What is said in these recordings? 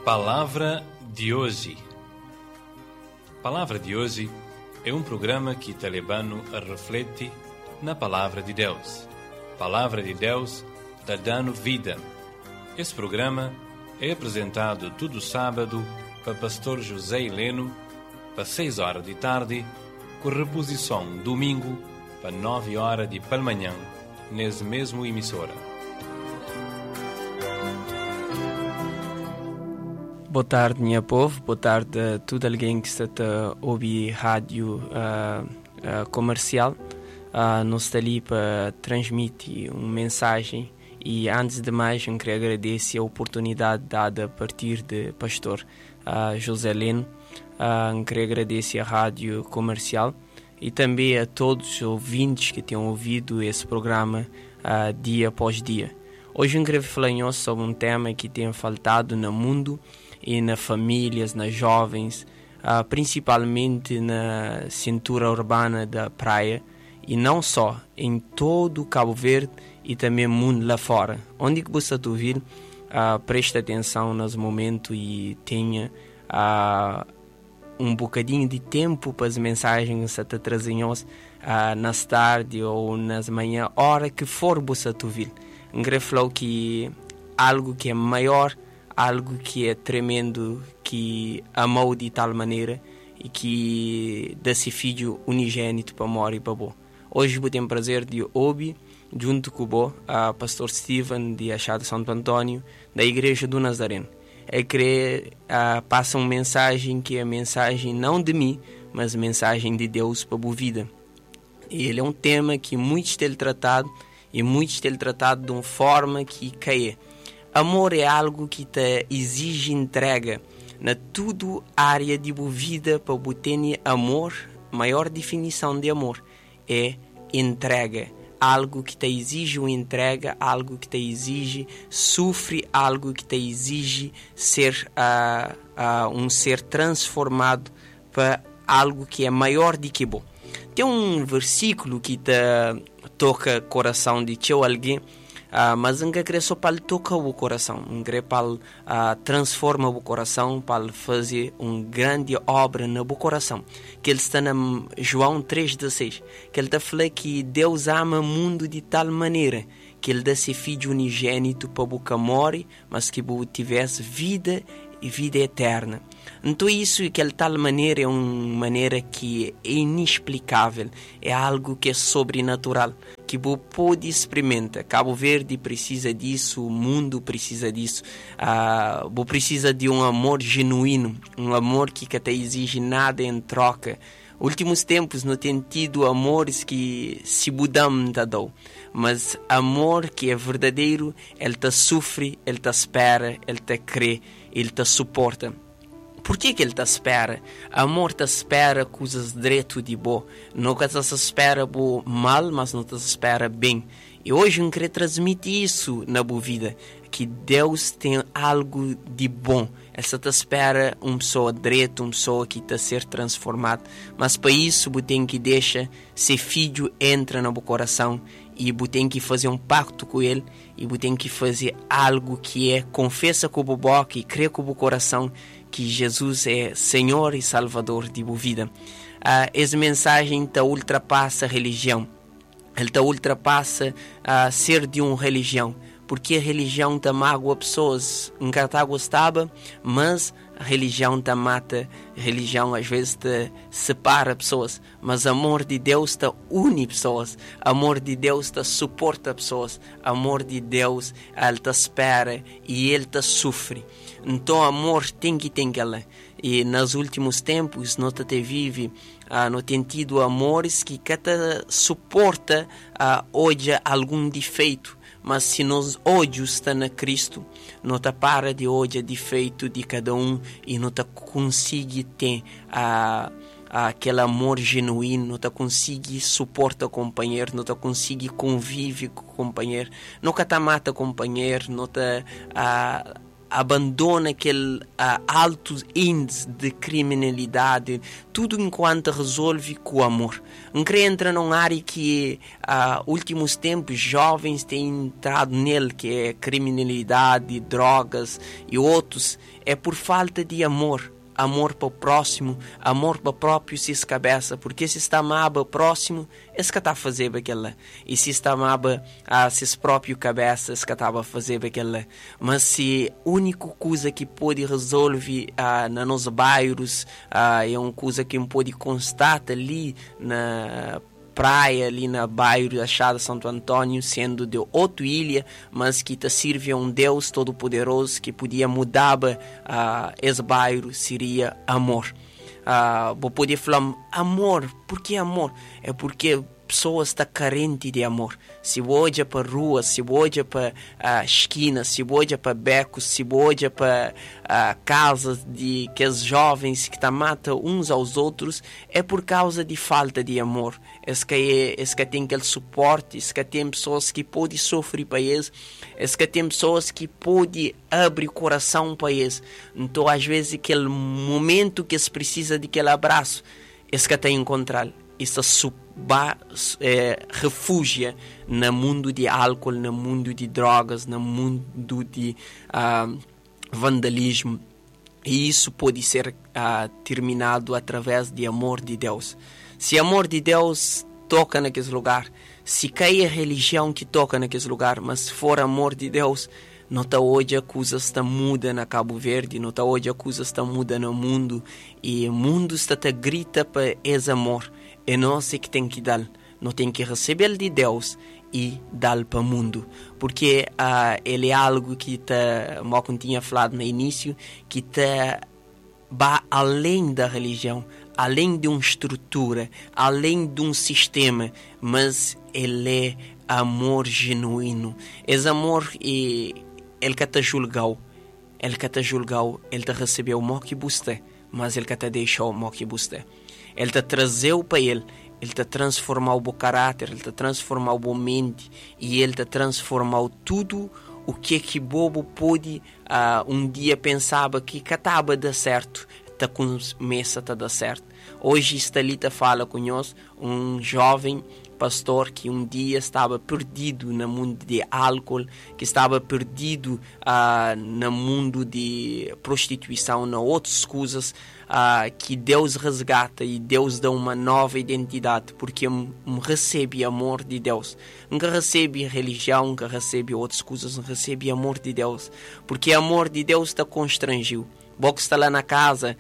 Palavra de hoje. Palavra de hoje é um programa que te leva a refletir na Palavra de Deus. Palavra de Deus está dando vida. Esse programa é apresentado todo sábado para pastor José Heleno, para 6 horas de tarde, com reposição domingo, para 9 horas de pela manhã, nesse mesmo emissora. Boa tarde, minha povo. Boa tarde a todo alguém que está a ouvir rádio comercial. Nós estamos ali para transmitir uma mensagem e, antes de mais, eu queria agradecer a oportunidade dada a partir de pastor José Heleno. Queria agradecer a rádio comercial e também a todos os ouvintes que têm ouvido esse programa dia após dia. Hoje eu queria falar sobre um tema que tem faltado no mundo e nas famílias, nas jovens, principalmente na cintura urbana da praia, e não só, em todo o Cabo Verde e também mundo lá fora. Onde que você está ouvindo, preste atenção nesse momento e tenha um bocadinho de tempo para as mensagens que você está trazendo nas tardes ou nas manhãs, hora que for você está ouvindo. Eu queria falar que algo que é maior, algo que é tremendo, que amou de tal maneira e que dá-se filho unigênito para amor e para bom. Hoje eu tenho o prazer de ouvir, junto com o pastor Steven de Achado Santo Antônio, da Igreja do Nazareno. É que passa uma mensagem que é a mensagem não de mim, mas a mensagem de Deus para a boa vida. E ele é um tema que muitos têm tratado, e muitos têm tratado de uma forma que cai. Amor é algo que te exige entrega. Na tudo área de boa vida, para obter amor, maior definição de amor é entrega. Algo que te exige uma entrega, algo que te exige sofrer, algo que te exige ser um ser transformado para algo que é maior do que bom. Tem um versículo que te toca o coração de alguém, mas não quer só para tocar o coração, não quer para transformar o coração, para fazer uma grande obra no coração. Que ele está em João 3,16, que ele está falando que Deus ama o mundo de tal maneira que ele dá seu filho unigênito para que morre, mas que tivesse vida e vida eterna. Então isso, que de tal maneira, é uma maneira que é inexplicável, é algo que é sobrenatural, que você pode experimentar. Cabo Verde precisa disso, o mundo precisa disso. Você precisa de um amor genuíno, um amor que te exige nada em troca. Últimos tempos não tem tido amores que se budam da dor, mas amor que é verdadeiro, ele te sofre, ele te espera, ele te crê, ele te suporta. Por que ele te espera? Amor te espera coisas direito de bom. Nunca te espera mal, mas não te espera bem. E hoje eu quero transmitir isso na boa vida, que Deus tem algo de bom. Ele te espera uma pessoa direita, uma pessoa que está a ser transformada. Mas para isso, você tem que deixar seu filho entrar no seu coração e você tem que fazer um pacto com ele e você tem que fazer algo que é confessa com o boca e crê com o coração que Jesus é Senhor e Salvador de sua vida. Essa mensagem ultrapassa a religião. Ele ultrapassa ser de uma religião. Porque a religião magoa pessoas. Nunca gostava, mas a religião mata. A religião às vezes separa pessoas. Mas o amor de Deus une pessoas. O amor de Deus suporta pessoas. O amor de Deus, ele te espera e ele te sofre. Então o amor tem que ter ela. E nos últimos tempos nós te vive não tem tido amores que te suporta hoje algum defeito. Mas se nós hoje está na Cristo, não te para de hoje defeito de cada um e não te consegue ter aquele amor genuíno, não te consegue suportar o companheiro, não te consegue conviver com o companheiro, nunca te mata o companheiro, não te abandona aquele alto índice de criminalidade, tudo enquanto resolve com o amor. Não queria entrar numa área que últimos tempos jovens têm entrado nele, que é criminalidade, drogas e outros. É por falta de amor. Amor para o próximo, amor para o próprio se cabeça, porque se está amando o próximo, é isso que está a fazer aquela. E se está amando a si próprio cabeça, é isso que está a fazer aquela. Mas se a única coisa que pode resolver nos nossos bairros é uma coisa que pode constatar ali na praia, ali na bairro da Chada Santo Antônio, sendo de outra ilha, mas que te sirve a um Deus todo-poderoso que podia mudar esse bairro, seria amor. Vou poder falar amor, por que amor? É porque pessoas estão carentes de amor. Se olha para a rua, se olha para a esquina, se olha para becos, se olha para casas de que os jovens que matam uns aos outros, é por causa de falta de amor. Esse que tem aquele suporte, esse que tem pessoas que podem sofrer para eles, esse que tem pessoas que podem abrir o coração para eles. Então, às vezes, aquele momento que se precisa de aquele abraço, esse que tem que encontrar. Isso refugia no mundo de álcool, no mundo de drogas, no mundo de vandalismo. E isso pode ser terminado através de amor de Deus. Se amor de Deus toca naquele lugar, se cai a religião que toca naquele lugar, mas se for amor de Deus, não está hoje a coisa está muda na Cabo Verde, não está hoje a coisa está muda no mundo, e o mundo está a grita para esse amor. É nós que tem que dar, não tem que receber de Deus e dar para o mundo, porque ele é algo que como tinha falado no início, que vai além da religião, além de uma estrutura, além de um sistema, mas ele é amor genuíno. Esse amor ele que te julgou, ele te recebeu o que você, mas ele que te deixou o que você. Ele te trazeu para ele te transformou o caráter, ele te transformou a mente, e ele te transformou tudo o que bobo pôde um dia pensava que estava a dar certo, começa a dar certo. Hoje Estelita fala conosco, um jovem pastor que um dia estava perdido no mundo de álcool, que estava perdido no mundo de prostituição, em outras coisas, que Deus resgata e Deus dá uma nova identidade, porque recebe amor de Deus. Nunca recebe religião, nunca recebe outras coisas, não recebe amor de Deus, porque amor de Deus te constrangiu. Você está lá na casa,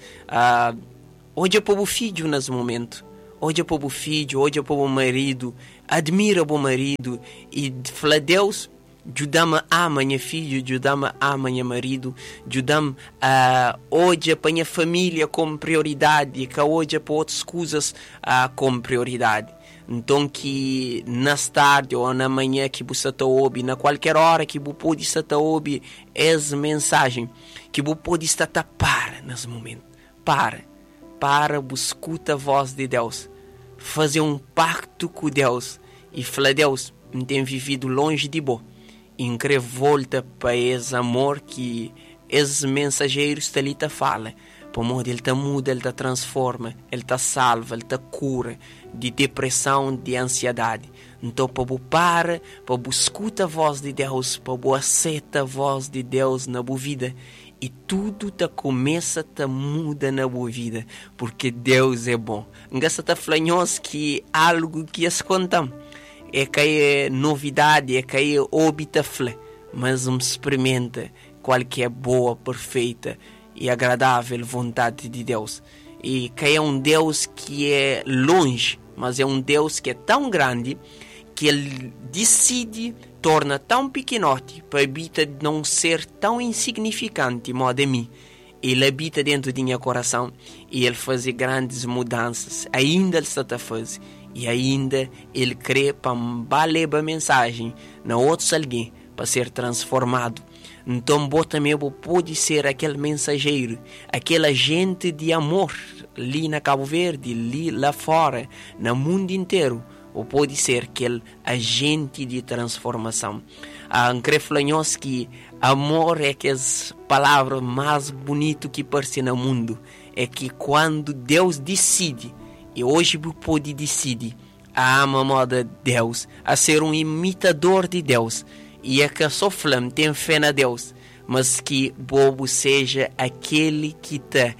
olha para o filho nesse momento, olha para o filho, olha para o marido, admira o marido e fala: Deus, ajuda-me a amar minha filha, ajuda-me a amar meu marido, ajuda-me a olhar para minha família como prioridade, que olha para outras coisas como prioridade. Então que na tarde ou na manhã que você está ouvindo, na qualquer hora que você pode estar ouvindo essa mensagem, que você pode estar para nesse momento, para escuta a voz de Deus, fazer um pacto com Deus e falar: Deus, não tenho vivido longe de você, e querer volta para esse amor que esses mensageiros ali te falam. Para o modo ele te muda, ele te transforma, ele te salva, ele te cura de depressão, de ansiedade. Então, para escuta a voz de Deus, para aceita a voz de Deus na boa vida, e tudo te começa a muda na boa vida, porque Deus é bom. Engasta te flanhos que algo que se conta é que é novidade, é que é óbita fle, mas experimenta qualquer boa, perfeita e agradável vontade de Deus. E que é um Deus que é longe, mas é um Deus que é tão grande que ele decide, torna tão pequenote para habitar de não ser tão insignificante modo de mim. Ele habita dentro de meu coração e ele faz grandes mudanças. Ainda ele está a fazer. E ainda ele crê para valer a mensagem na outros alguém para ser transformado. Então você também pode ser aquele mensageiro, aquele agente de amor ali na Cabo Verde, ali lá fora, no mundo inteiro. Ou pode ser aquele agente de transformação. Creio que Amor é que as palavras mais bonitas que aparecem no mundo. É que quando Deus decide, e hoje pode decidir, a amar a Deus, a ser um imitador de Deus, e é que só falamos, tem fé na Deus, mas que bobo seja aquele que te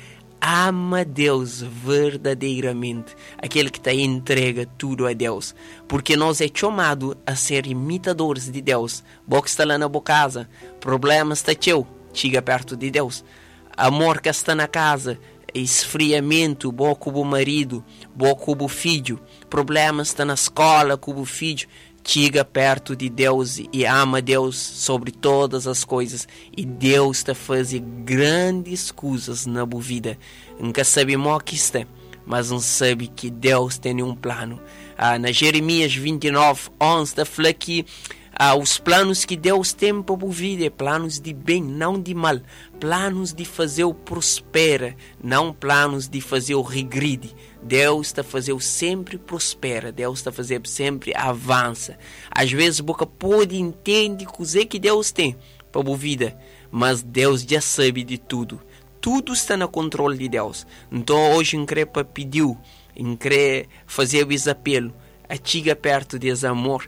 ama Deus verdadeiramente, aquele que te entrega tudo a Deus, porque nós é chamado a ser imitadores de Deus. Boca está lá na boa casa, problema está teu, chega perto de Deus. Amor que está na casa, esfriamento, boa com o marido, boa com o filho, problemas está na escola com o filho, chega perto de Deus e ama Deus sobre todas as coisas, e Deus está fazendo grandes coisas na tua vida. Nunca sabemos o que está, mas não sabe que Deus tem um plano. Na Jeremias 29:11 está falando que os planos que Deus tem para a tua vida é planos de bem, não de mal, planos de fazer o prospera, não planos de fazer o regride. Deus está fazendo sempre prospera, Deus está fazendo sempre avança. Às vezes você pode entender o que Deus tem para a vida, mas Deus já sabe de tudo. Tudo está no controle de Deus. Então hoje eu quero pedir, eu quero fazer esse apelo. Chega perto desse amor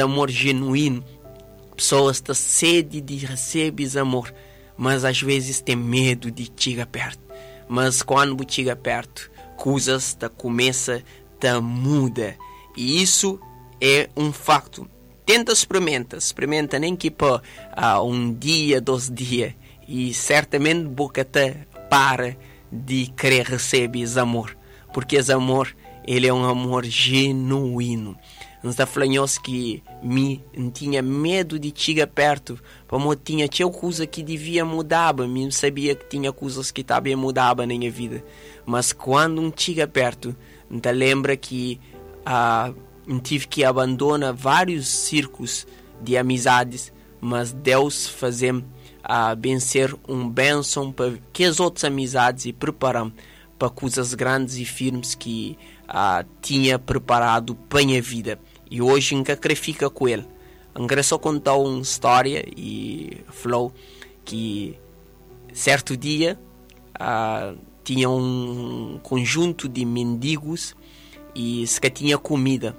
genuíno. Pessoas estão sede de receber esse amor, mas às vezes tem medo de chegar perto. Mas quando chega perto, coisas começam a mudar. E isso é um facto. Tenta experimenta nem que por um dia, 2 dias, e certamente boca para de querer receber esse amor, porque esse amor, ele é um amor genuíno. Não está falando que não tinha medo de chegar perto, como tinha coisa que devia mudar, não sabia que tinha coisas que estavam mudar na minha vida. Mas quando não chega perto, não te lembra que tive que abandonar vários círculos de amizades, mas Deus fazem vencer bênção para que as outras amizades e preparam para coisas grandes e firmes que tinha preparado para a minha vida. E hoje nunca quero ficar com ele. Eu quero só contar uma história e falou que certo dia tinha um conjunto de mendigos e se que tinha comida.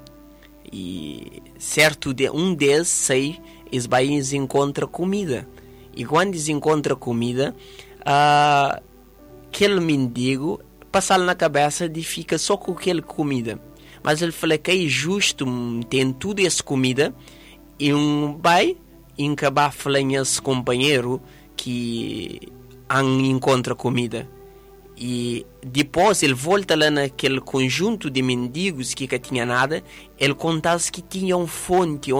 E certo dia, um deles sai e vai encontra comida. E quando eles encontram comida, aquele mendigo passa na cabeça de ficar só com aquela comida. Mas ele fala que é justo ter tudo essa comida e vai acabar falando a esse companheiro que encontra comida. E depois ele volta lá naquele conjunto de mendigos que tinha nada, ele contasse que tinha fonte